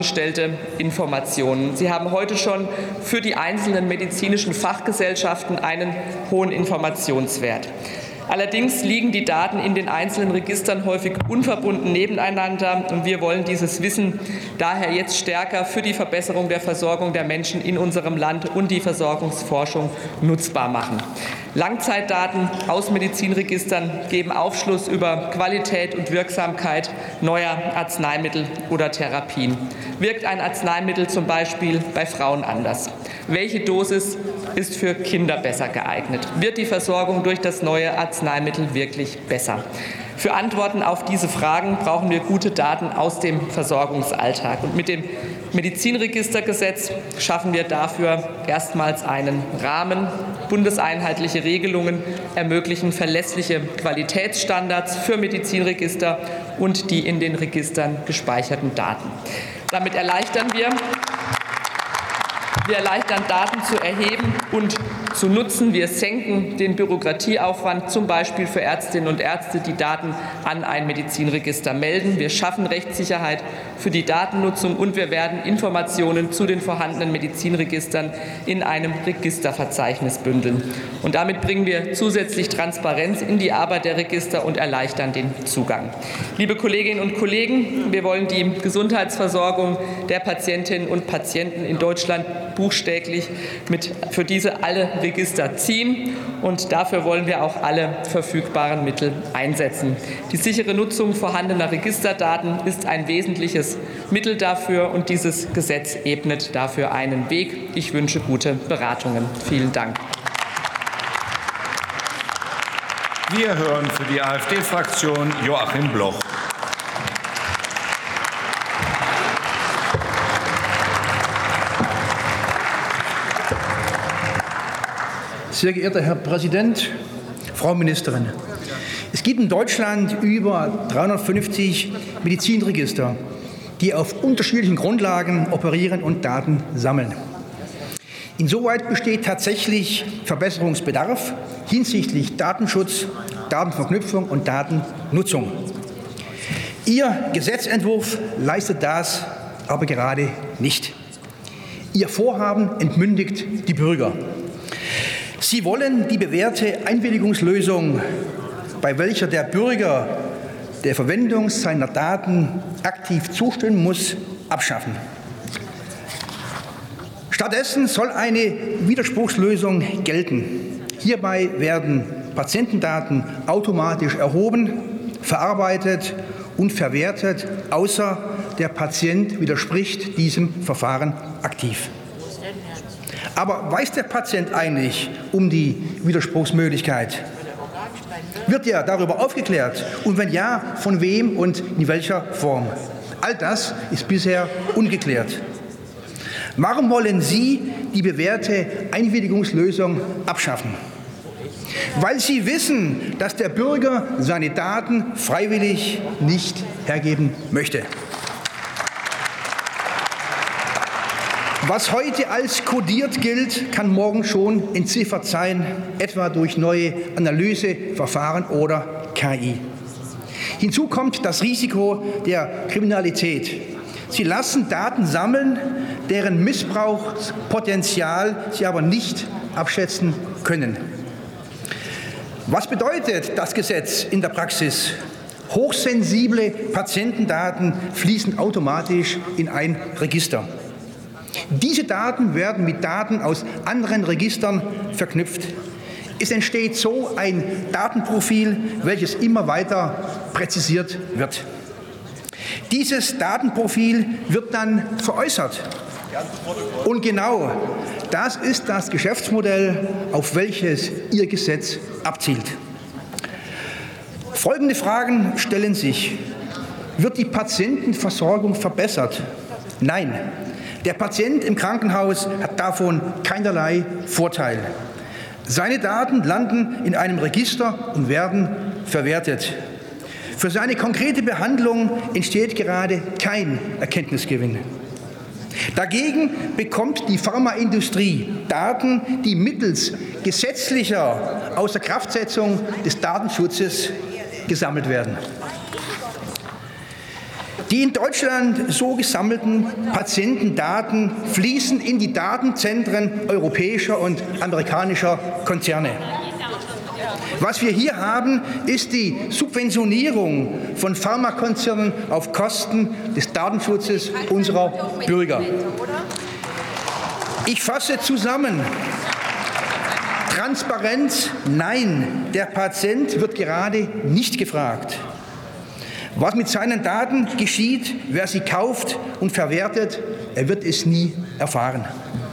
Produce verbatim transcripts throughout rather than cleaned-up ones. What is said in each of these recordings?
gestellte Informationen. Sie haben heute schon für die einzelnen medizinischen Fachgesellschaften einen hohen Informationswert. Allerdings liegen die Daten in den einzelnen Registern häufig unverbunden nebeneinander, und wir wollen dieses Wissen daher jetzt stärker für die Verbesserung der Versorgung der Menschen in unserem Land und die Versorgungsforschung nutzbar machen. Langzeitdaten aus Medizinregistern geben Aufschluss über Qualität und Wirksamkeit neuer Arzneimittel oder Therapien. Wirkt ein Arzneimittel zum Beispiel bei Frauen anders? Welche Dosis ist für Kinder besser geeignet? Wird die Versorgung durch das neue Arzneimittel wirklich besser? Für Antworten auf diese Fragen brauchen wir gute Daten aus dem Versorgungsalltag. Und mit dem Medizinregistergesetz schaffen wir dafür erstmals einen Rahmen. Bundeseinheitliche Regelungen ermöglichen verlässliche Qualitätsstandards für Medizinregister und die in den Registern gespeicherten Daten. Damit erleichtern wir Wir erleichtern, Daten zu erheben und zu nutzen. Wir senken den Bürokratieaufwand, zum Beispiel für Ärztinnen und Ärzte, die Daten an ein Medizinregister melden. Wir schaffen Rechtssicherheit für die Datennutzung, und wir werden Informationen zu den vorhandenen Medizinregistern in einem Registerverzeichnis bündeln. Und damit bringen wir zusätzlich Transparenz in die Arbeit der Register und erleichtern den Zugang. Liebe Kolleginnen und Kollegen, wir wollen die Gesundheitsversorgung der Patientinnen und Patienten in Deutschland buchstäblich mit für diese alle Register ziehen, und dafür wollen wir auch alle verfügbaren Mittel einsetzen. Die sichere Nutzung vorhandener Registerdaten ist ein wesentliches Mittel dafür, und dieses Gesetz ebnet dafür einen Weg. Ich wünsche gute Beratungen. Vielen Dank. Wir hören für die AfD-Fraktion Joachim Bloch. Sehr geehrter Herr Präsident, Frau Ministerin! Es gibt in Deutschland über dreihundertfünfzig Medizinregister, die auf unterschiedlichen Grundlagen operieren und Daten sammeln. Insoweit besteht tatsächlich Verbesserungsbedarf hinsichtlich Datenschutz, Datenverknüpfung und Datennutzung. Ihr Gesetzentwurf leistet das aber gerade nicht. Ihr Vorhaben entmündigt die Bürger. Sie wollen die bewährte Einwilligungslösung, bei welcher der Bürger der Verwendung seiner Daten aktiv zustimmen muss, abschaffen. Stattdessen soll eine Widerspruchslösung gelten. Hierbei werden Patientendaten automatisch erhoben, verarbeitet und verwertet, außer der Patient widerspricht diesem Verfahren aktiv. Aber weiß der Patient eigentlich um die Widerspruchsmöglichkeit? Wird er darüber aufgeklärt? Und wenn ja, von wem und in welcher Form? All das ist bisher ungeklärt. Warum wollen Sie die bewährte Einwilligungslösung abschaffen? Weil Sie wissen, dass der Bürger seine Daten freiwillig nicht hergeben möchte. Was heute als kodiert gilt, kann morgen schon entziffert sein, etwa durch neue Analyseverfahren oder K I. Hinzu kommt das Risiko der Kriminalität. Sie lassen Daten sammeln, deren Missbrauchspotenzial Sie aber nicht abschätzen können. Was bedeutet das Gesetz in der Praxis? Hochsensible Patientendaten fließen automatisch in ein Register. Diese Daten werden mit Daten aus anderen Registern verknüpft. Es entsteht so ein Datenprofil, welches immer weiter präzisiert wird. Dieses Datenprofil wird dann veräußert. Und genau das ist das Geschäftsmodell, auf welches Ihr Gesetz abzielt. Folgende Fragen stellen sich. Wird die Patientenversorgung verbessert? Nein. Der Patient im Krankenhaus hat davon keinerlei Vorteil. Seine Daten landen in einem Register und werden verwertet. Für seine konkrete Behandlung entsteht gerade kein Erkenntnisgewinn. Dagegen bekommt die Pharmaindustrie Daten, die mittels gesetzlicher Außerkraftsetzung des Datenschutzes gesammelt werden. Die in Deutschland so gesammelten Patientendaten fließen in die Datenzentren europäischer und amerikanischer Konzerne. Was wir hier haben, ist die Subventionierung von Pharmakonzernen auf Kosten des Datenschutzes unserer Bürger. Ich fasse zusammen. Transparenz, nein, der Patient wird gerade nicht gefragt. Was mit seinen Daten geschieht, wer sie kauft und verwertet, er wird es nie erfahren.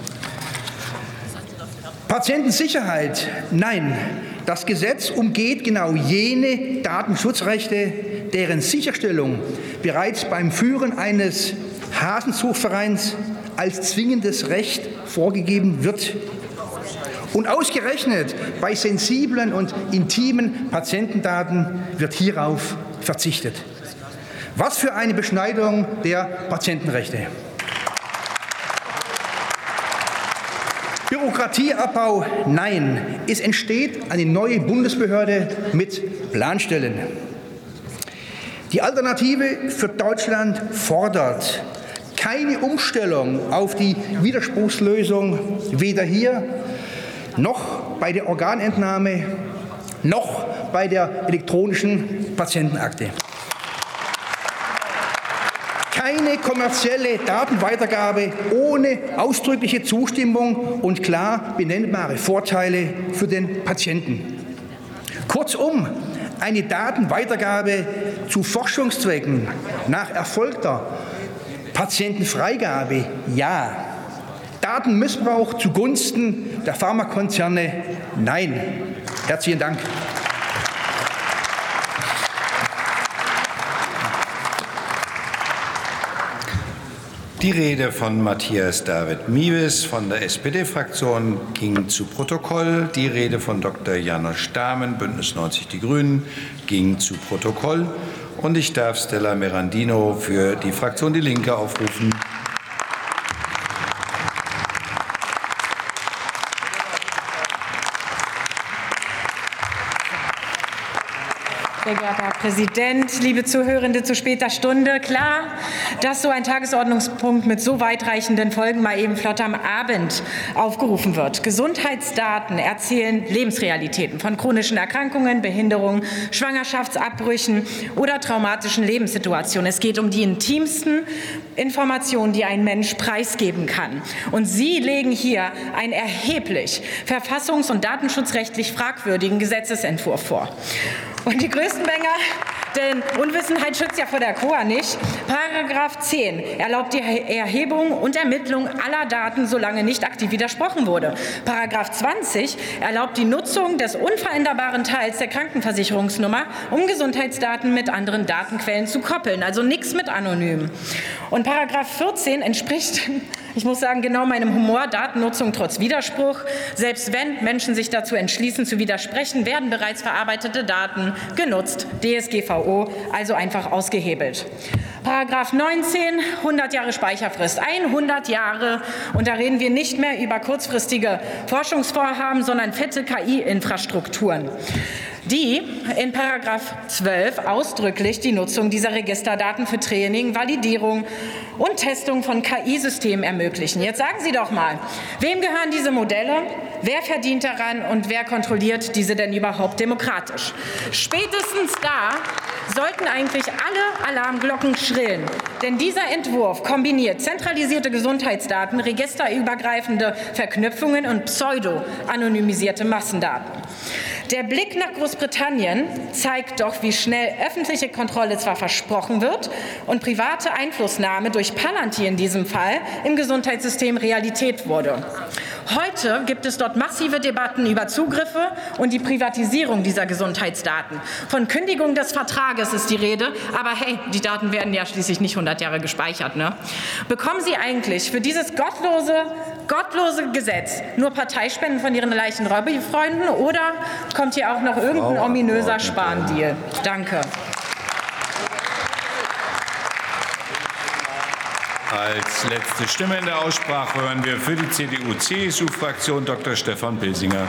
Patientensicherheit, nein, das Gesetz umgeht genau jene Datenschutzrechte, deren Sicherstellung bereits beim Führen eines Hasenzuchtvereins als zwingendes Recht vorgegeben wird. Und ausgerechnet bei sensiblen und intimen Patientendaten wird hierauf verzichtet. Was für eine Beschneidung der Patientenrechte. Bürokratieabbau, nein. Es entsteht eine neue Bundesbehörde mit Planstellen. Die Alternative für Deutschland fordert keine Umstellung auf die Widerspruchslösung, weder hier noch bei der Organentnahme, noch bei der elektronischen Patientenakte. Keine kommerzielle Datenweitergabe ohne ausdrückliche Zustimmung und klar benennbare Vorteile für den Patienten. Kurzum, eine Datenweitergabe zu Forschungszwecken nach erfolgter Patientenfreigabe, ja. Datenmissbrauch zugunsten der Pharmakonzerne, nein. Herzlichen Dank. Die Rede von Matthias David Miewes von der S P D-Fraktion ging zu Protokoll. Die Rede von Doktor Janosch Dahmen, Bündnis neunzig Die Grünen, ging zu Protokoll. Und ich darf Stella Merandino für die Fraktion Die Linke aufrufen. Sehr geehrter Herr Präsident, liebe Zuhörende zu später Stunde, klar, dass so ein Tagesordnungspunkt mit so weitreichenden Folgen mal eben flott am Abend aufgerufen wird. Gesundheitsdaten erzählen Lebensrealitäten von chronischen Erkrankungen, Behinderungen, Schwangerschaftsabbrüchen oder traumatischen Lebenssituationen. Es geht um die intimsten Informationen, die ein Mensch preisgeben kann. Und Sie legen hier einen erheblich verfassungs- und datenschutzrechtlich fragwürdigen Gesetzesentwurf vor. Und die größten Bänger, denn Unwissenheit schützt ja vor der K O A nicht. Paragraph zehn erlaubt die Erhebung und Ermittlung aller Daten, solange nicht aktiv widersprochen wurde. Paragraph zwanzig erlaubt die Nutzung des unveränderbaren Teils der Krankenversicherungsnummer, um Gesundheitsdaten mit anderen Datenquellen zu koppeln. Also nichts mit anonym. Und Paragraph vierzehn entspricht, ich muss sagen, genau meinem Humor, Datennutzung trotz Widerspruch. Selbst wenn Menschen sich dazu entschließen zu widersprechen, werden bereits verarbeitete Daten genutzt. D S G V O, also einfach ausgehebelt. Paragraph neunzehn, hundert Jahre Speicherfrist. hundert Jahre. Und da reden wir nicht mehr über kurzfristige Forschungsvorhaben, sondern fette K I-Infrastrukturen, die in Paragraph zwölf ausdrücklich die Nutzung dieser Registerdaten für Training, Validierung und Testung von K I-Systemen ermöglichen. Jetzt sagen Sie doch mal, wem gehören diese Modelle? Wer verdient daran und wer kontrolliert diese denn überhaupt demokratisch? Spätestens da sollten eigentlich alle Alarmglocken schrillen. Denn dieser Entwurf kombiniert zentralisierte Gesundheitsdaten, registerübergreifende Verknüpfungen und pseudo-anonymisierte Massendaten. Der Blick nach Großbritannien zeigt doch, wie schnell öffentliche Kontrolle zwar versprochen wird und private Einflussnahme durch Palantir in diesem Fall im Gesundheitssystem Realität wurde. Heute gibt es dort massive Debatten über Zugriffe und die Privatisierung dieser Gesundheitsdaten. Von Kündigung des Vertrages ist die Rede, aber hey, die Daten werden ja schließlich nicht hundert Jahre gespeichert, ne? Bekommen Sie eigentlich für dieses gottlose, gottlose Gesetz nur Parteispenden von Ihren leichten Lobbyfreunden oder kommt hier auch noch irgendein ominöser Spahn-Deal? Danke. Als letzte Stimme in der Aussprache hören wir für die C D U C S U-Fraktion Doktor Stefan Bilsinger.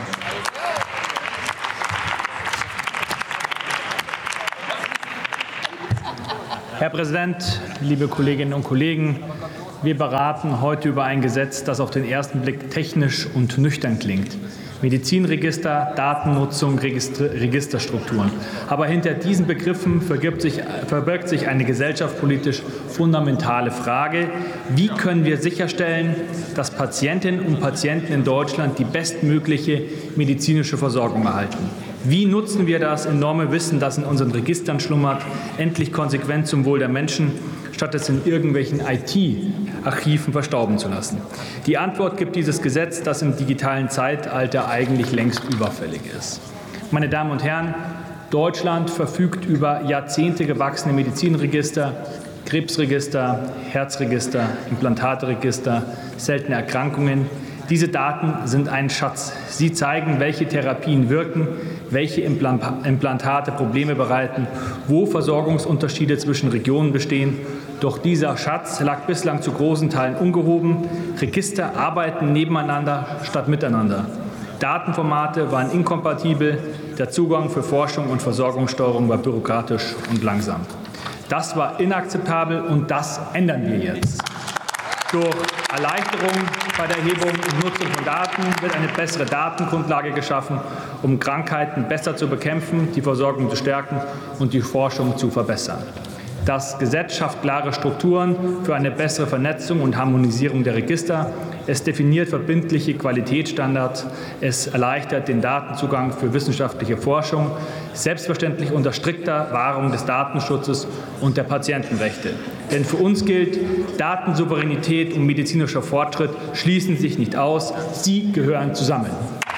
Herr Präsident, liebe Kolleginnen und Kollegen! Wir beraten heute über ein Gesetz, das auf den ersten Blick technisch und nüchtern klingt. Medizinregister, Datennutzung, Register, Registerstrukturen. Aber hinter diesen Begriffen verbirgt sich, verbirgt sich eine gesellschaftspolitisch fundamentale Frage. Wie können wir sicherstellen, dass Patientinnen und Patienten in Deutschland die bestmögliche medizinische Versorgung erhalten? Wie nutzen wir das enorme Wissen, das in unseren Registern schlummert, endlich konsequent zum Wohl der Menschen, statt es in irgendwelchen I T-Archiven verstauben zu lassen? Die Antwort gibt dieses Gesetz, das im digitalen Zeitalter eigentlich längst überfällig ist. Meine Damen und Herren, Deutschland verfügt über Jahrzehnte gewachsene Medizinregister, Krebsregister, Herzregister, Implantateregister, seltene Erkrankungen. Diese Daten sind ein Schatz. Sie zeigen, welche Therapien wirken, welche Implantate Probleme bereiten, wo Versorgungsunterschiede zwischen Regionen bestehen. Doch dieser Schatz lag bislang zu großen Teilen ungehoben. Register arbeiten nebeneinander statt miteinander. Datenformate waren inkompatibel. Der Zugang für Forschung und Versorgungssteuerung war bürokratisch und langsam. Das war inakzeptabel und das ändern wir jetzt. Durch Erleichterung bei der Erhebung und Nutzung von Daten wird eine bessere Datengrundlage geschaffen, um Krankheiten besser zu bekämpfen, die Versorgung zu stärken und die Forschung zu verbessern. Das Gesetz schafft klare Strukturen für eine bessere Vernetzung und Harmonisierung der Register. Es definiert verbindliche Qualitätsstandards. Es erleichtert den Datenzugang für wissenschaftliche Forschung, selbstverständlich unter strikter Wahrung des Datenschutzes und der Patientenrechte. Denn für uns gilt, Datensouveränität und medizinischer Fortschritt schließen sich nicht aus, sie gehören zusammen.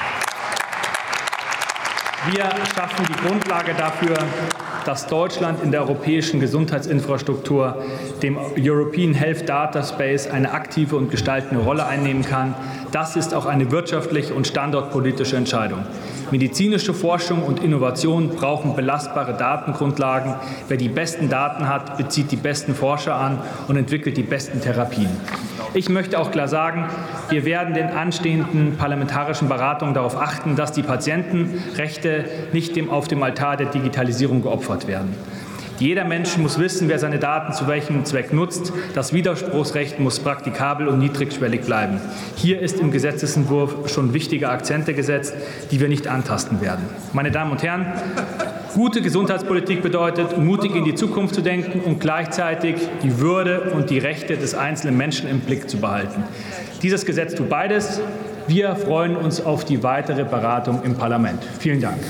Wir schaffen die Grundlage dafür, dass Deutschland in der europäischen Gesundheitsinfrastruktur, dem European Health Data Space, eine aktive und gestaltende Rolle einnehmen kann. Das ist auch eine wirtschaftliche und standortpolitische Entscheidung. Medizinische Forschung und Innovation brauchen belastbare Datengrundlagen. Wer die besten Daten hat, bezieht die besten Forscher an und entwickelt die besten Therapien. Ich möchte auch klar sagen, wir werden den anstehenden parlamentarischen Beratungen darauf achten, dass die Patientenrechte nicht dem, auf dem Altar der Digitalisierung geopfert werden. Jeder Mensch muss wissen, wer seine Daten zu welchem Zweck nutzt. Das Widerspruchsrecht muss praktikabel und niedrigschwellig bleiben. Hier ist im Gesetzesentwurf schon wichtige Akzente gesetzt, die wir nicht antasten werden. Meine Damen und Herren, gute Gesundheitspolitik bedeutet, mutig in die Zukunft zu denken und gleichzeitig die Würde und die Rechte des einzelnen Menschen im Blick zu behalten. Dieses Gesetz tut beides. Wir freuen uns auf die weitere Beratung im Parlament. Vielen Dank.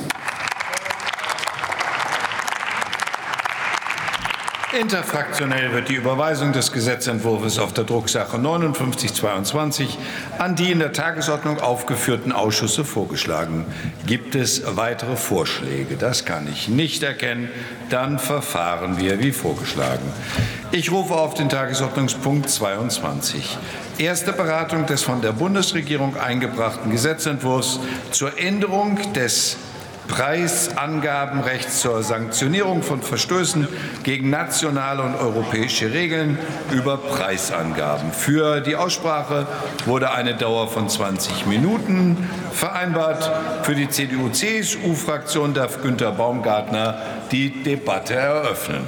Interfraktionell wird die Überweisung des Gesetzentwurfs auf der Drucksache neunundfünfzig zweiundzwanzig an die in der Tagesordnung aufgeführten Ausschüsse vorgeschlagen. Gibt es weitere Vorschläge? Das kann ich nicht erkennen. Dann verfahren wir wie vorgeschlagen. Ich rufe auf den Tagesordnungspunkt zweiundzwanzig. Erste Beratung des von der Bundesregierung eingebrachten Gesetzentwurfs zur Änderung des Preisangabenrechts zur Sanktionierung von Verstößen gegen nationale und europäische Regeln über Preisangaben. Für die Aussprache wurde eine Dauer von zwanzig Minuten vereinbart. Für die C D U-C S U-Fraktion darf Günther Baumgartner die Debatte eröffnen.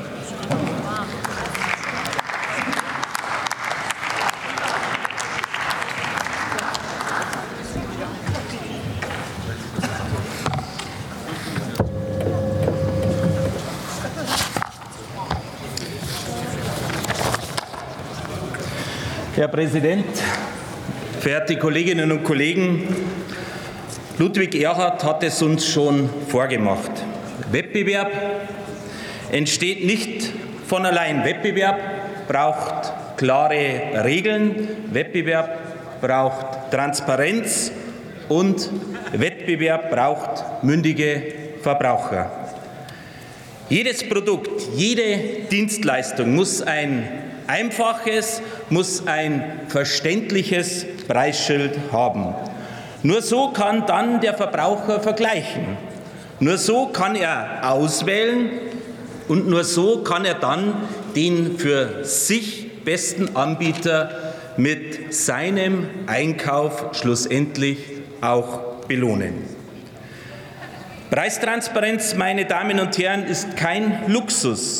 Herr Präsident, verehrte Kolleginnen und Kollegen! Ludwig Erhard hat es uns schon vorgemacht. Wettbewerb entsteht nicht von allein. Wettbewerb braucht klare Regeln, Wettbewerb braucht Transparenz und Wettbewerb braucht mündige Verbraucher. Jedes Produkt, jede Dienstleistung muss ein einfaches, muss ein verständliches Preisschild haben. Nur so kann dann der Verbraucher vergleichen. Nur so kann er auswählen und nur so kann er dann den für sich besten Anbieter mit seinem Einkauf schlussendlich auch belohnen. Preistransparenz, meine Damen und Herren, ist kein Luxus.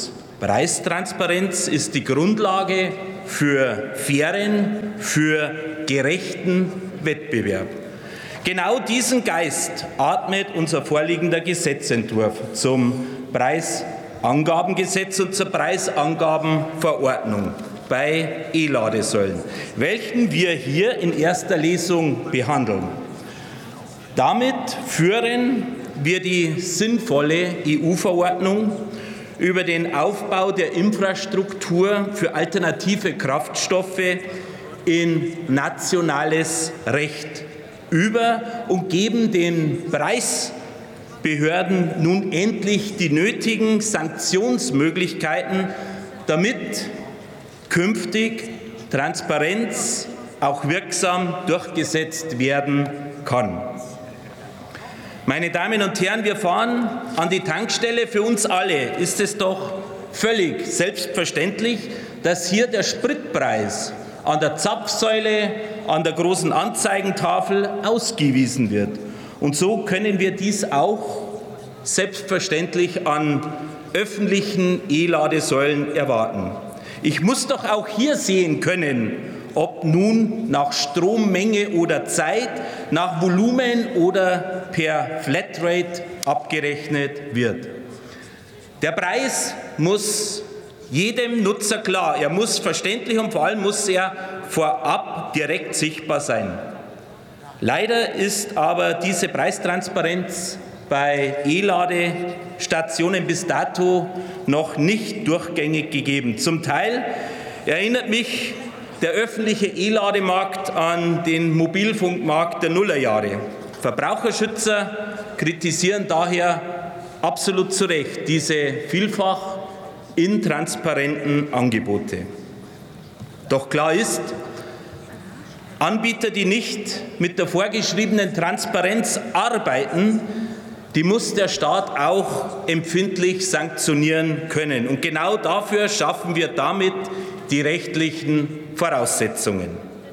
Preistransparenz ist die Grundlage für fairen, für gerechten Wettbewerb. Genau diesen Geist atmet unser vorliegender Gesetzentwurf zum Preisangabengesetz und zur Preisangabenverordnung bei E-Ladesäulen, welchen wir hier in erster Lesung behandeln. Damit führen wir die sinnvolle E U-Verordnung über den Aufbau der Infrastruktur für alternative Kraftstoffe in nationales Recht über und geben den Preisbehörden nun endlich die nötigen Sanktionsmöglichkeiten, damit künftig Transparenz auch wirksam durchgesetzt werden kann. Meine Damen und Herren, wir fahren an die Tankstelle. Für uns alle ist es doch völlig selbstverständlich, dass hier der Spritpreis an der Zapfsäule, an der großen Anzeigentafel ausgewiesen wird. Und so können wir dies auch selbstverständlich an öffentlichen E-Ladesäulen erwarten. Ich muss doch auch hier sehen können, ob nun nach Strommenge oder Zeit, nach Volumen oder per Flatrate abgerechnet wird. Der Preis muss jedem Nutzer klar, er muss verständlich und vor allem muss er vorab direkt sichtbar sein. Leider ist aber diese Preistransparenz bei E-Ladestationen bis dato noch nicht durchgängig gegeben. Zum Teil erinnert mich der öffentliche E-Lademarkt an den Mobilfunkmarkt der Nullerjahre. Verbraucherschützer kritisieren daher absolut zu Recht diese vielfach intransparenten Angebote. Doch klar ist, Anbieter, die nicht mit der vorgeschriebenen Transparenz arbeiten, die muss der Staat auch empfindlich sanktionieren können. Und genau dafür schaffen wir damit die rechtlichen Voraussetzungen.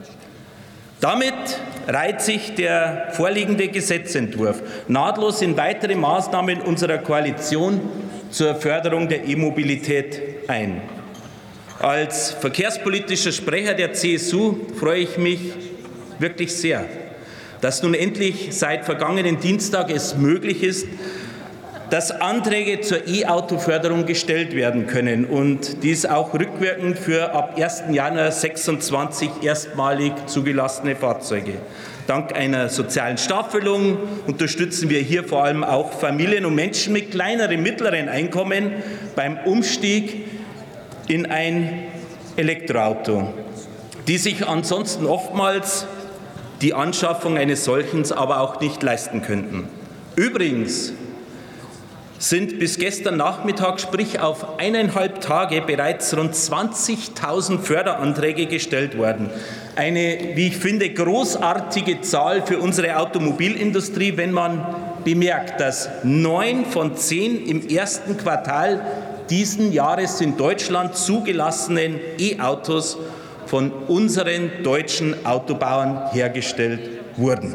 Damit reiht sich der vorliegende Gesetzentwurf nahtlos in weitere Maßnahmen unserer Koalition zur Förderung der E-Mobilität ein. Als verkehrspolitischer Sprecher der C S U freue ich mich wirklich sehr, dass nun endlich seit vergangenen Dienstag es möglich ist, dass Anträge zur E-Auto-Förderung gestellt werden können und dies auch rückwirkend für ab ersten Januar sechsundzwanzig erstmalig zugelassene Fahrzeuge. Dank einer sozialen Staffelung unterstützen wir hier vor allem auch Familien und Menschen mit kleineren, mittleren Einkommen beim Umstieg in ein Elektroauto, die sich ansonsten oftmals die Anschaffung eines solchen aber auch nicht leisten könnten. Übrigens sind bis gestern Nachmittag, sprich auf eineinhalb Tage, bereits rund zwanzigtausend Förderanträge gestellt worden. Eine, wie ich finde, großartige Zahl für unsere Automobilindustrie, wenn man bemerkt, dass neun von zehn im ersten Quartal diesen Jahres in Deutschland zugelassenen E-Autos von unseren deutschen Autobauern hergestellt wurden.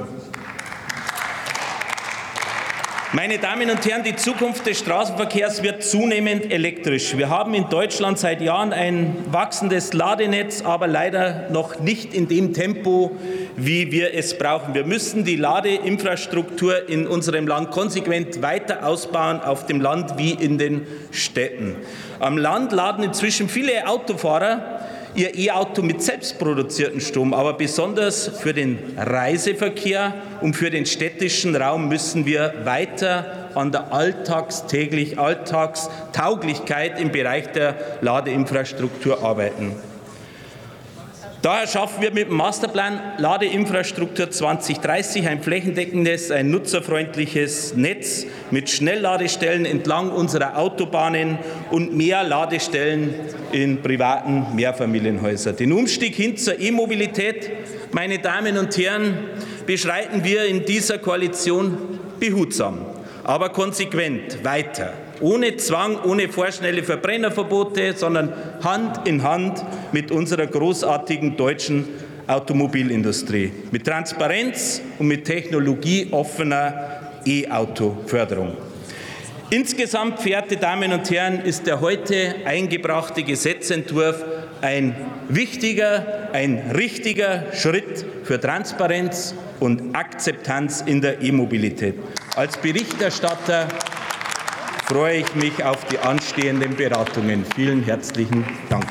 Meine Damen und Herren, die Zukunft des Straßenverkehrs wird zunehmend elektrisch. Wir haben in Deutschland seit Jahren ein wachsendes Ladenetz, aber leider noch nicht in dem Tempo, wie wir es brauchen. Wir müssen die Ladeinfrastruktur in unserem Land konsequent weiter ausbauen, auf dem Land wie in den Städten. Am Land laden inzwischen viele Autofahrer ihr E-Auto mit selbstproduziertem Strom, aber besonders für den Reiseverkehr und für den städtischen Raum müssen wir weiter an der alltagstäglich Alltagstauglichkeit im Bereich der Ladeinfrastruktur arbeiten. Daher schaffen wir mit dem Masterplan Ladeinfrastruktur zwanzig dreißig ein flächendeckendes, ein nutzerfreundliches Netz mit Schnellladestellen entlang unserer Autobahnen und mehr Ladestellen in privaten Mehrfamilienhäusern. Den Umstieg hin zur E-Mobilität, meine Damen und Herren, beschreiten wir in dieser Koalition behutsam, aber konsequent weiter. Ohne Zwang, ohne vorschnelle Verbrennerverbote, sondern Hand in Hand mit unserer großartigen deutschen Automobilindustrie. Mit Transparenz und mit technologieoffener E-Auto-Förderung. Insgesamt, verehrte Damen und Herren, ist der heute eingebrachte Gesetzentwurf ein wichtiger, ein richtiger Schritt für Transparenz und Akzeptanz in der E-Mobilität. Als Berichterstatter freue ich mich auf die anstehenden Beratungen. Vielen herzlichen Dank.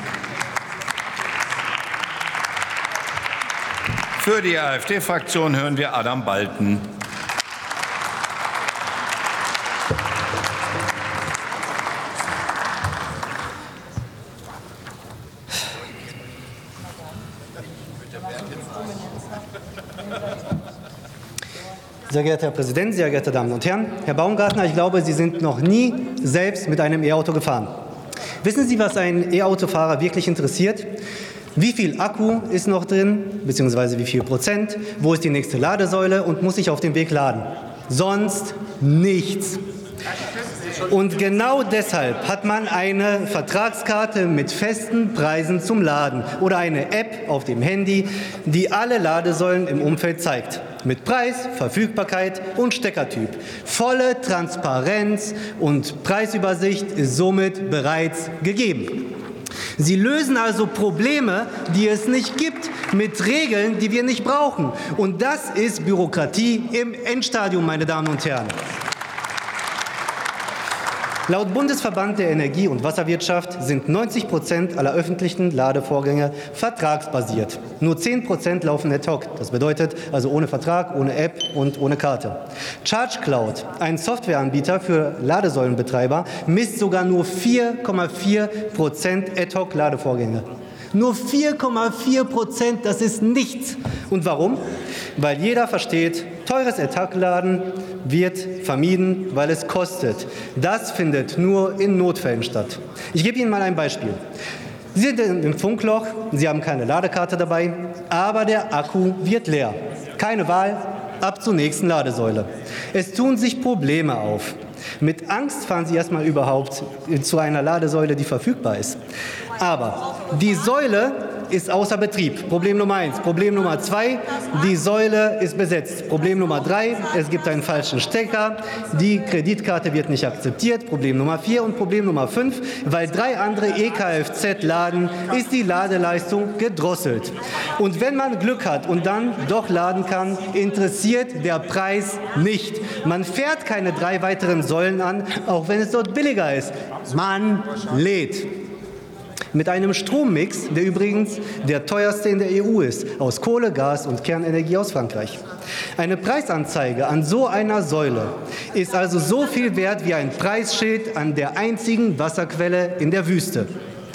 Für die AfD-Fraktion hören wir Adam Balten. Sehr geehrter Herr Präsident, sehr geehrte Damen und Herren! Herr Baumgartner, ich glaube, Sie sind noch nie selbst mit einem E-Auto gefahren. Wissen Sie, was einen E-Autofahrer wirklich interessiert? Wie viel Akku ist noch drin, beziehungsweise wie viel Prozent? Wo ist die nächste Ladesäule und muss ich auf dem Weg laden? Sonst nichts. Und genau deshalb hat man eine Vertragskarte mit festen Preisen zum Laden oder eine App auf dem Handy, die alle Ladesäulen im Umfeld zeigt. Mit Preis, Verfügbarkeit und Steckertyp. Volle Transparenz und Preisübersicht ist somit bereits gegeben. Sie lösen also Probleme, die es nicht gibt, mit Regeln, die wir nicht brauchen. Und das ist Bürokratie im Endstadium, meine Damen und Herren. Laut Bundesverband der Energie- und Wasserwirtschaft sind neunzig Prozent aller öffentlichen Ladevorgänge vertragsbasiert. Nur zehn Prozent laufen ad hoc. Das bedeutet also ohne Vertrag, ohne App und ohne Karte. ChargeCloud, ein Softwareanbieter für Ladesäulenbetreiber, misst sogar nur vier Komma vier Prozent ad hoc Ladevorgänge. Nur vier Komma vier Prozent, das ist nichts. Und warum? Weil jeder versteht, teures Ad-Hoc-Laden wird vermieden, weil es kostet. Das findet nur in Notfällen statt. Ich gebe Ihnen mal ein Beispiel. Sie sind im Funkloch, Sie haben keine Ladekarte dabei, aber der Akku wird leer. Keine Wahl, ab zur nächsten Ladesäule. Es tun sich Probleme auf. Mit Angst fahren Sie erstmal überhaupt zu einer Ladesäule, die verfügbar ist. Aber die Säule ist außer Betrieb. Problem Nummer eins. Problem Nummer zwei, die Säule ist besetzt. Problem Nummer drei, es gibt einen falschen Stecker. Die Kreditkarte wird nicht akzeptiert. Problem Nummer vier und Problem Nummer fünf, weil drei andere E K F Z laden, ist die Ladeleistung gedrosselt. Und wenn man Glück hat und dann doch laden kann, interessiert der Preis nicht. Man fährt keine drei weiteren Säulen an, auch wenn es dort billiger ist. Man lädt. Mit einem Strommix, der übrigens der teuerste in der E U ist, aus Kohle, Gas und Kernenergie aus Frankreich. Eine Preisanzeige an so einer Säule ist also so viel wert wie ein Preisschild an der einzigen Wasserquelle in der Wüste.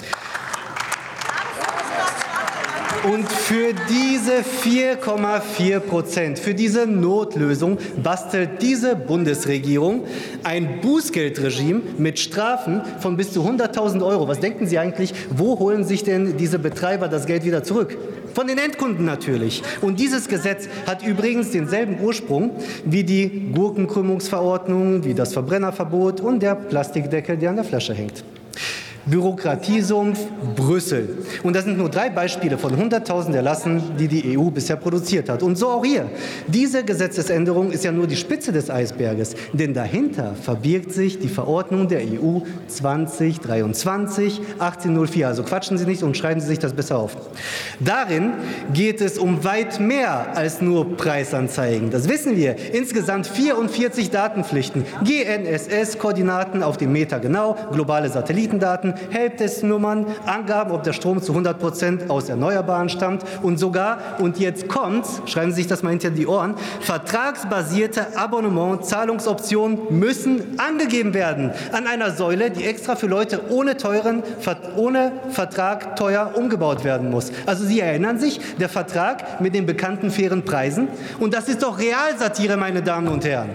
Und für diese vier Komma vier Prozent, für diese Notlösung bastelt diese Bundesregierung ein Bußgeldregime mit Strafen von bis zu hunderttausend Euro. Was denken Sie eigentlich, wo holen sich denn diese Betreiber das Geld wieder zurück? Von den Endkunden natürlich. Und dieses Gesetz hat übrigens denselben Ursprung wie die Gurkenkrümmungsverordnung, wie das Verbrennerverbot und der Plastikdeckel, der an der Flasche hängt. Bürokratiesumpf Brüssel. Und das sind nur drei Beispiele von hunderttausend Erlassen, die die E U bisher produziert hat. Und so auch hier. Diese Gesetzesänderung ist ja nur die Spitze des Eisberges, denn dahinter verbirgt sich die Verordnung der E U zwanzig dreiundzwanzig achtzehnhundertvier. Also quatschen Sie nicht und schreiben Sie sich das besser auf. Darin geht es um weit mehr als nur Preisanzeigen. Das wissen wir. Insgesamt vierundvierzig Datenpflichten, G N S S-Koordinaten auf dem Meter genau, globale Satellitendaten, Helpdesk-Nummern, Angaben, ob der Strom zu hundert Prozent aus Erneuerbaren stammt und sogar, und jetzt kommt's, schreiben Sie sich das mal hinter die Ohren, vertragsbasierte Abonnement-Zahlungsoptionen müssen angegeben werden an einer Säule, die extra für Leute ohne, teuren, ohne Vertrag teuer umgebaut werden muss. Also Sie erinnern sich, der Vertrag mit den bekannten fairen Preisen? Und das ist doch Realsatire, meine Damen und Herren.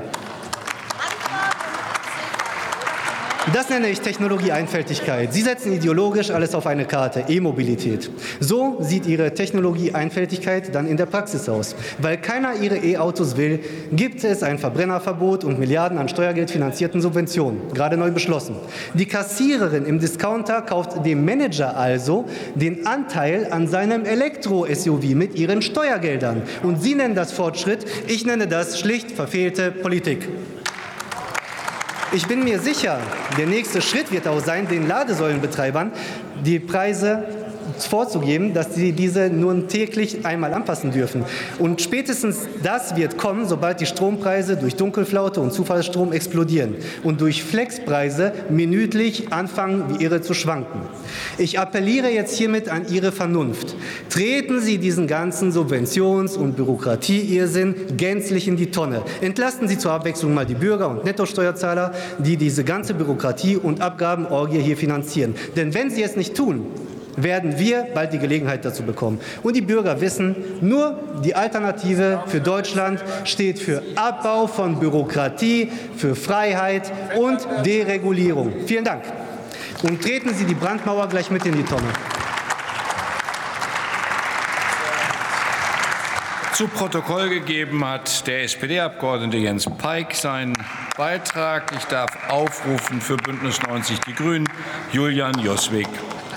Das nenne ich Technologieeinfältigkeit. Sie setzen ideologisch alles auf eine Karte, E-Mobilität. So sieht Ihre Technologieeinfältigkeit dann in der Praxis aus. Weil keiner Ihre E-Autos will, gibt es ein Verbrennerverbot und Milliarden an Steuergeld finanzierten Subventionen, gerade neu beschlossen. Die Kassiererin im Discounter kauft dem Manager also den Anteil an seinem Elektro-S U V mit ihren Steuergeldern. Und Sie nennen das Fortschritt, ich nenne das schlicht verfehlte Politik. Ich bin mir sicher, der nächste Schritt wird auch sein, den Ladesäulenbetreibern die Preise vorzugeben, dass sie diese nur täglich einmal anpassen dürfen. Und spätestens das wird kommen, sobald die Strompreise durch Dunkelflaute und Zufallsstrom explodieren und durch Flexpreise minütlich anfangen, wie irre zu schwanken. Ich appelliere jetzt hiermit an Ihre Vernunft. Treten Sie diesen ganzen Subventions- und Bürokratie-Irrsinn gänzlich in die Tonne. Entlasten Sie zur Abwechslung mal die Bürger und Nettosteuerzahler, die diese ganze Bürokratie- und Abgabenorgie hier finanzieren. Denn wenn Sie es nicht tun, werden wir bald die Gelegenheit dazu bekommen. Und die Bürger wissen, nur die Alternative für Deutschland steht für Abbau von Bürokratie, für Freiheit und Deregulierung. Vielen Dank. Und treten Sie die Brandmauer gleich mit in die Tonne. Zu Protokoll gegeben hat der S P D-Abgeordnete Jens Peik seinen Beitrag. Ich darf aufrufen für Bündnis neunzig Die Grünen Julian Joswig.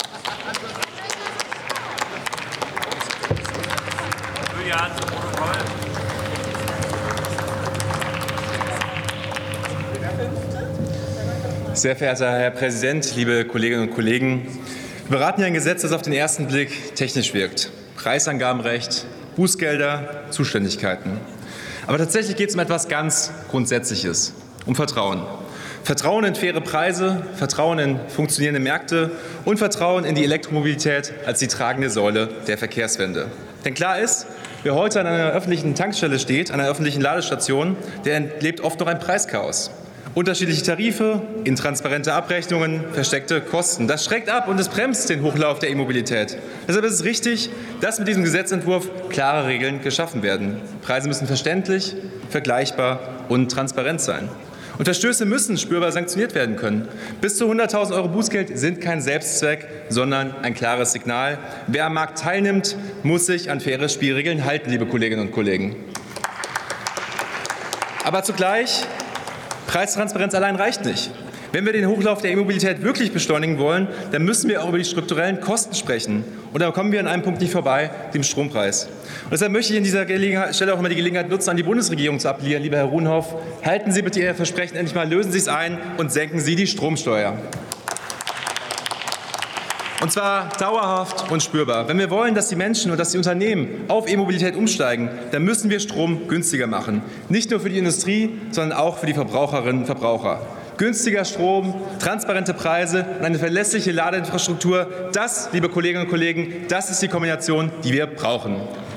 Sehr verehrter Herr Präsident, liebe Kolleginnen und Kollegen! Wir beraten hier ein Gesetz, das auf den ersten Blick technisch wirkt. Preisangabenrecht, Bußgelder, Zuständigkeiten. Aber tatsächlich geht es um etwas ganz Grundsätzliches, um Vertrauen. Vertrauen in faire Preise, Vertrauen in funktionierende Märkte und Vertrauen in die Elektromobilität als die tragende Säule der Verkehrswende. Denn klar ist, wer heute an einer öffentlichen Tankstelle steht, an einer öffentlichen Ladestation, der erlebt oft noch ein Preischaos. Unterschiedliche Tarife, intransparente Abrechnungen, versteckte Kosten. Das schreckt ab und es bremst den Hochlauf der E-Mobilität. Deshalb ist es richtig, dass mit diesem Gesetzentwurf klare Regeln geschaffen werden. Preise müssen verständlich, vergleichbar und transparent sein. Und Verstöße müssen spürbar sanktioniert werden können. Bis zu hunderttausend Euro Bußgeld sind kein Selbstzweck, sondern ein klares Signal. Wer am Markt teilnimmt, muss sich an faire Spielregeln halten, liebe Kolleginnen und Kollegen. Aber zugleich, Preistransparenz allein reicht nicht. Wenn wir den Hochlauf der E-Mobilität wirklich beschleunigen wollen, dann müssen wir auch über die strukturellen Kosten sprechen. Und da kommen wir an einem Punkt nicht vorbei, dem Strompreis. Und deshalb möchte ich an dieser Stelle auch mal die Gelegenheit nutzen, an die Bundesregierung zu appellieren. Lieber Herr Ruhnhoff, halten Sie bitte Ihr Versprechen endlich mal, lösen Sie es ein und senken Sie die Stromsteuer. Und zwar dauerhaft und spürbar. Wenn wir wollen, dass die Menschen und dass die Unternehmen auf E-Mobilität umsteigen, dann müssen wir Strom günstiger machen. Nicht nur für die Industrie, sondern auch für die Verbraucherinnen und Verbraucher. Günstiger Strom, transparente Preise und eine verlässliche Ladeinfrastruktur, das, liebe Kolleginnen und Kollegen, das ist die Kombination, die wir brauchen.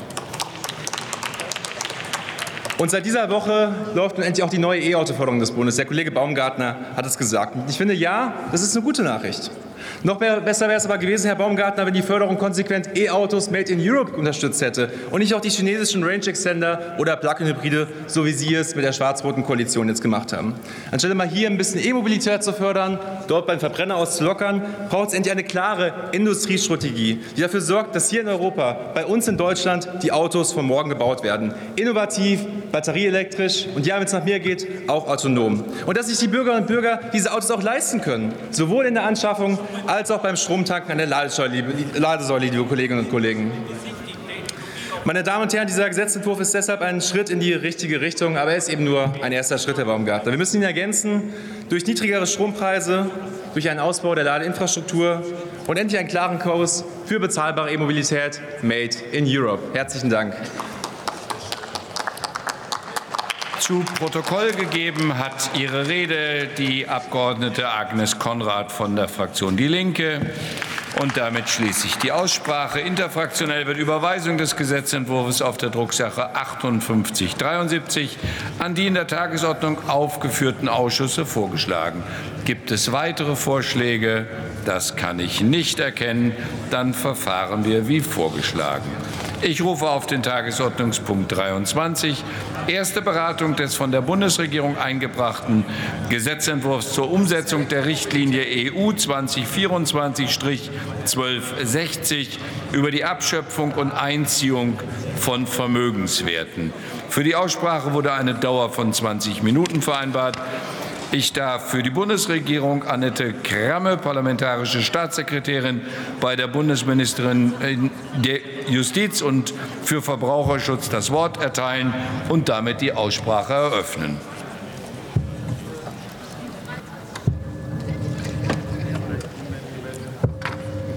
Und seit dieser Woche läuft nun endlich auch die neue E-Auto-Förderung des Bundes. Der Kollege Baumgartner hat es gesagt. Und ich finde, ja, das ist eine gute Nachricht. Noch besser wäre es aber gewesen, Herr Baumgartner, wenn die Förderung konsequent E-Autos Made in Europe unterstützt hätte und nicht auch die chinesischen Range-Extender oder Plug-in-Hybride, so wie Sie es mit der schwarz-roten Koalition jetzt gemacht haben. Anstelle mal hier ein bisschen E-Mobilität zu fördern, dort beim Verbrenner auszulockern, braucht es endlich eine klare Industriestrategie, die dafür sorgt, dass hier in Europa, bei uns in Deutschland, die Autos von morgen gebaut werden. Innovativ, batterieelektrisch und ja, wenn es nach mir geht, auch autonom. Und dass sich die Bürgerinnen und Bürger diese Autos auch leisten können, sowohl in der Anschaffung als auch beim Stromtanken an der Ladesäule, Ladesäule, liebe Kolleginnen und Kollegen. Meine Damen und Herren, dieser Gesetzentwurf ist deshalb ein Schritt in die richtige Richtung, aber er ist eben nur ein erster Schritt, Herr Baumgartner. Wir müssen ihn ergänzen durch niedrigere Strompreise, durch einen Ausbau der Ladeinfrastruktur und endlich einen klaren Kurs für bezahlbare E-Mobilität Made in Europe. Herzlichen Dank. Zu Protokoll gegeben hat ihre Rede die Abgeordnete Agnes Konrad von der Fraktion Die Linke. Und damit schließe ich die Aussprache. Interfraktionell wird Überweisung des Gesetzentwurfs auf der Drucksache achtundfünfzig dreiundsiebzig an die in der Tagesordnung aufgeführten Ausschüsse vorgeschlagen. Gibt es weitere Vorschläge? Das kann ich nicht erkennen. Dann verfahren wir wie vorgeschlagen. Ich rufe auf den Tagesordnungspunkt dreiundzwanzig, erste Beratung des von der Bundesregierung eingebrachten Gesetzentwurfs zur Umsetzung der Richtlinie E U zwanzig vierundzwanzig zwölfhundertsechzig über die Abschöpfung und Einziehung von Vermögenswerten. Für die Aussprache wurde eine Dauer von zwanzig Minuten vereinbart. Ich darf für die Bundesregierung Annette Kramme, parlamentarische Staatssekretärin bei der Bundesministerin der Justiz und für Verbraucherschutz, das Wort erteilen und damit die Aussprache eröffnen.